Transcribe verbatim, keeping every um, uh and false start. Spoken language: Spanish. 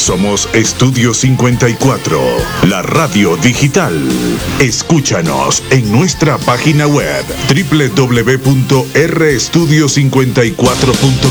Somos Estudio cincuenta y cuatro, la radio digital. Escúchanos en nuestra página web doble u doble u doble u punto r estudio cincuenta y cuatro punto